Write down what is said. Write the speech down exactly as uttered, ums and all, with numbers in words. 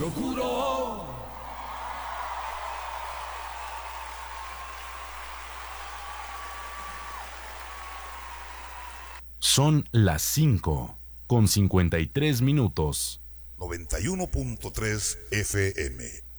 lo juro. Son las cinco con cincuenta y tres minutos. noventa y uno punto tres F M.